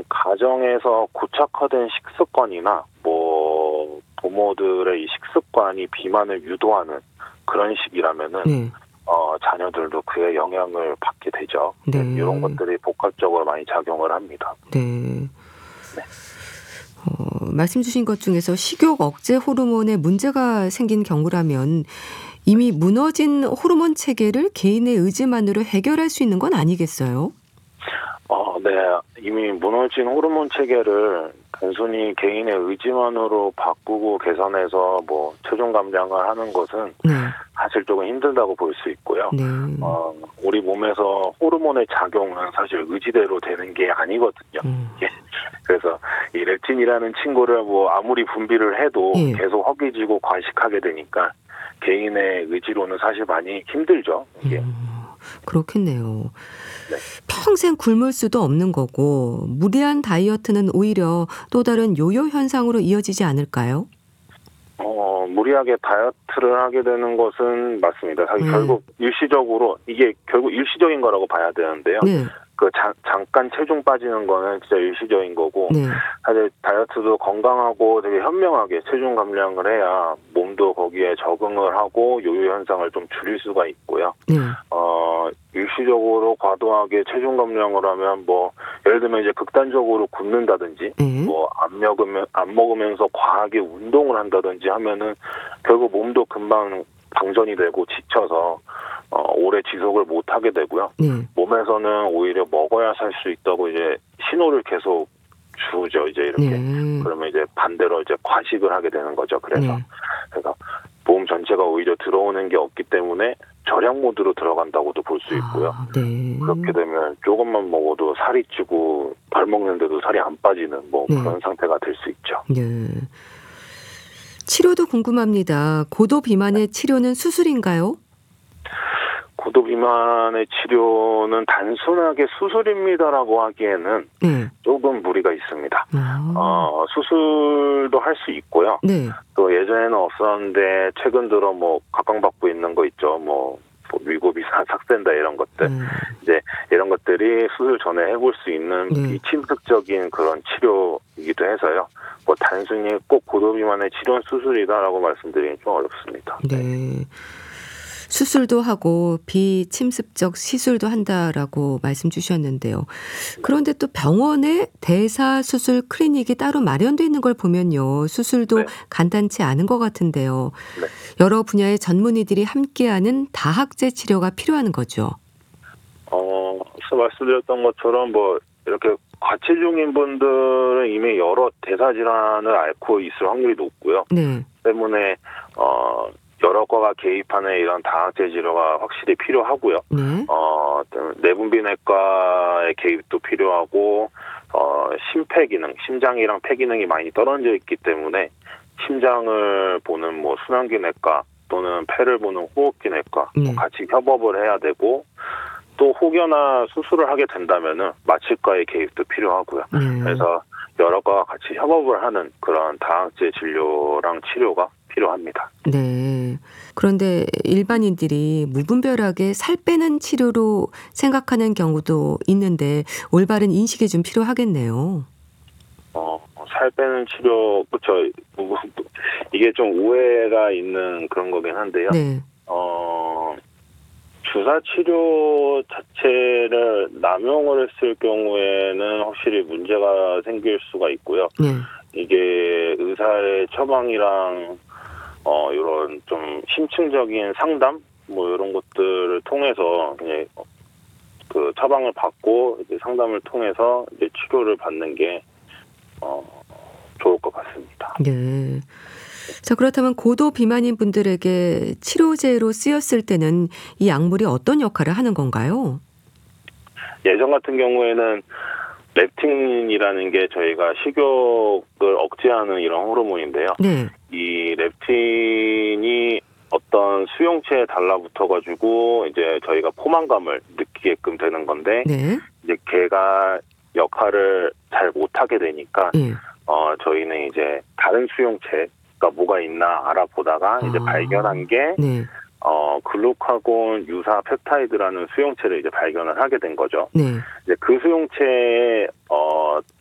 가정에서 고착화된 식습관이나 뭐 부모들의 이 식습관이 비만을 유도하는 그런 식이라면은 네. 자녀들도 그의 영향을 받게 되죠. 네. 이런 것들이 복합적으로 많이 작용을 합니다. 네. 말씀 주신 것 중에서 식욕 억제 호르몬에 문제가 생긴 경우라면 이미 무너진 호르몬 체계를 개인의 의지만으로 해결할 수 있는 건 아니겠어요? 네. 이미 무너진 호르몬 체계를 단순히 개인의 의지만으로 바꾸고 개선해서 뭐 체중 감량을 하는 것은 네. 사실 조금 힘들다고 볼 수 있고요. 네. 우리 몸에서 호르몬의 작용은 사실 의지대로 되는 게 아니거든요. 예. 그래서 이 렙틴이라는 친구를 뭐 아무리 분비를 해도 예. 계속 허기지고 과식하게 되니까 개인의 의지로는 사실 많이 힘들죠. 이게. 그렇겠네요. 네. 평생 굶을 수도 없는 거고 무리한 다이어트는 오히려 또 다른 요요 현상으로 이어지지 않을까요? 무리하게 다이어트를 하게 되는 것은 맞습니다. 사실 결국 일시적으로 이게 결국 일시적인 거라고 봐야 되는데요. 네. 잠깐 체중 빠지는 거는 진짜 일시적인 거고, 네. 사실 다이어트도 건강하고 되게 현명하게 체중 감량을 해야 몸도 거기에 적응을 하고 요요 현상을 좀 줄일 수가 있고요. 네. 일시적으로 과도하게 체중 감량을 하면 뭐 예를 들면 이제 극단적으로 굶는다든지 뭐 안 먹으면서 과하게 운동을 한다든지 하면은 결국 몸도 금방 방전이 되고 지쳐서 오래 지속을 못 하게 되고요. 몸에서는 오히려 먹어야 살 수 있다고 이제 신호를 계속 주죠. 이제 이렇게. 그러면 이제 반대로 이제 과식을 하게 되는 거죠. 그래서 몸 전체가 오히려 들어오는 게 없기 때문에 절약 모드로 들어간다고도 볼 수 있고요. 네. 그렇게 되면 조금만 먹어도 살이 찌고 덜 먹는데도 살이 안 빠지는 뭐 그런 상태가 될 수 있죠. 네. 치료도 궁금합니다. 고도 비만의 치료는 수술인가요? 고도 비만의 치료는 단순하게 수술입니다라고 하기에는 조금 무리가 있습니다. 수술도 할 수 있고요. 네. 또 예전에는 없었는데 최근 들어 뭐 각광받고 있는 거 있죠. 뭐 위고비산, 삭센다 이런 것들. 이제 이런 것들이 수술 전에 해볼 수 있는 비침습적인 그런 치료이기도 해서요. 뭐 단순히 꼭 고도 비만의 치료는 수술이다라고 말씀드리긴 좀 어렵습니다. 네. 수술도 하고 비침습적 시술도 한다라고 말씀 주셨는데요. 그런데 또 병원에 대사수술 클리닉이 따로 마련되어 있는 걸 보면요. 수술도 간단치 않은 것 같은데요. 여러 분야의 전문의들이 함께하는 다학제 치료가 필요한 거죠. 앞서 말씀드렸던 것처럼 뭐 이렇게 과체중인 분들은 이미 여러 대사 질환을 앓고 있을 확률이 높고요. 때문에 여러 과가 개입하는 이런 다학제 치료가 확실히 필요하고요. 내분비내과의 개입도 필요하고 심폐 기능, 심장이랑 폐 기능이 많이 떨어져 있기 때문에 심장을 보는 뭐 순환기내과 또는 폐를 보는 호흡기내과 같이 협업을 해야 되고 또 혹여나 수술을 하게 된다면은 마취과의 개입도 필요하고요. 그래서 여러 과가 같이 협업을 하는 그런 다학제 진료랑 치료가 필요합니다. 네. 그런데 일반인들이 무분별하게 살 빼는 치료로 생각하는 경우도 있는데 올바른 인식이 좀 필요하겠네요. 살 빼는 치료, 그렇죠. 이게 좀 오해가 있는 그런 거긴 한데요. 주사 치료 자체를 남용을 했을 경우에는 확실히 문제가 생길 수가 있고요. 이게 의사의 처방이랑 이런 좀 심층적인 상담 뭐 이런 것들을 통해서 이제 그 처방을 받고 이제 상담을 통해서 이제 치료를 받는 게 좋을 것 같습니다. 네. 자, 그렇다면 고도 비만인 분들에게 치료제로 쓰였을 때는 이 약물이 어떤 역할을 하는 건가요? 예전 같은 경우에는 렙틴이라는 게 저희가 식욕을 억제하는 이런 호르몬인데요. 이 렙틴이 어떤 수용체에 달라붙어가지고 이제 저희가 포만감을 느끼게끔 되는 건데 이제 걔가 역할을 잘 못하게 되니까 저희는 이제 다른 수용체가 뭐가 있나 알아보다가 이제 발견한 게 글루카곤 유사 펩타이드라는 수용체를 이제 발견을 하게 된 거죠. 이제 그 수용체에